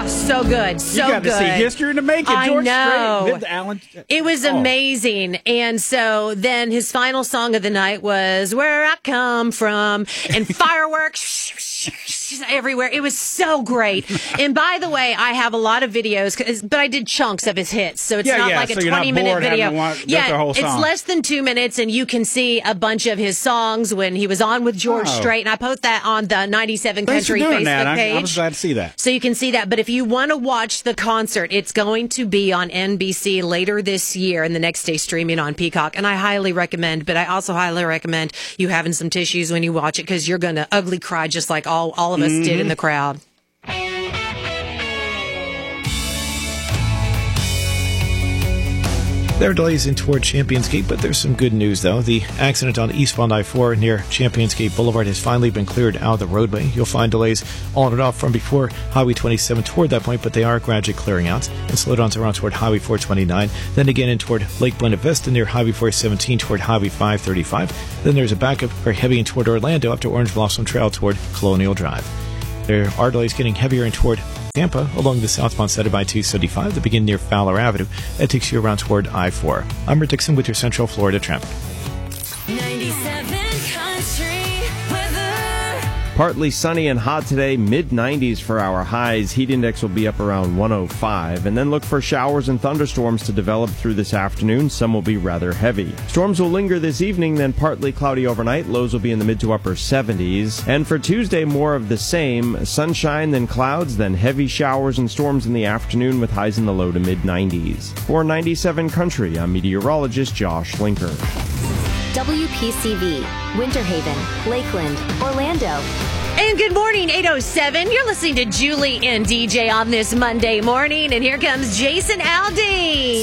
Oh, so good. So you got good. to see history in the making. George Strait, Alan. It was amazing. And so then his final song of the night was Where I Come From, and fireworks everywhere. It was so great. And by the way, I have a lot of videos, but I did chunks of his hits. So it's not like a 20-minute video. It's less than 2 minutes, and you can see a bunch of his songs when he was on with George Strait. And I post that on the 97 Country Facebook page. I was glad to see that. So you can see that. But if you want to watch the concert, it's going to be on NBC later this year, and the next day streaming on Peacock. And I highly recommend, but I also highly recommend you having some tissues when you watch it, because you're going to ugly cry just like all of us did in the crowd. There are delays in toward Champions Gate, but there's some good news, though. The accident on eastbound I-4 near Champions Gate Boulevard has finally been cleared out of the roadway. You'll find delays on and off from before Highway 27 toward that point, but they are gradually clearing out. And slowdowns around toward Highway 429, then again in toward Lake Buena Vista near Highway 417 toward Highway 535. Then there's a backup very heavy in toward Orlando up to Orange Blossom Trail toward Colonial Drive. There are delays getting heavier in toward Tampa along the southbound side of I-275 that begin near Fowler Avenue. That takes you around toward I-4. I'm Rick Dixon with your Central Florida traffic. 97 Country weather. Partly sunny and hot today, mid-90s for our highs. Heat index will be up around 105. And then look for showers and thunderstorms to develop through this afternoon. Some will be rather heavy. Storms will linger this evening, then partly cloudy overnight. Lows will be in the mid to upper 70s. And for Tuesday, more of the same. Sunshine, then clouds, then heavy showers and storms in the afternoon with highs in the low to mid-90s. For 97 Country, I'm meteorologist Josh Linker. WPCV, Winter Haven, Lakeland, Orlando. And good morning, 8:07. You're listening to Julie and DJ on this Monday morning, and here comes Jason Aldean.